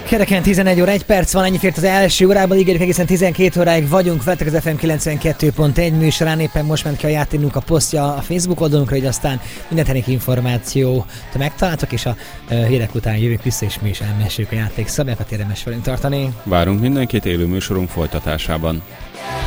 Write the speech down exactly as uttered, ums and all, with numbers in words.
Kereken tizenegy óra egy perc van, ennyi fért az első órában, ígérjük egészen tizenkét óráig vagyunk veletek az ef em kilencvenkettő pont egy műsorán, éppen most ment ki a játékunk a posztja a Facebook oldalunkra, hogy aztán minden tenik információt megtaláltok, és a uh, hírek után jövünk vissza, és mi is elmeséljük a játék szabályokat, érdemes velünk tartani. Várunk mindenkit élő műsorunk folytatásában.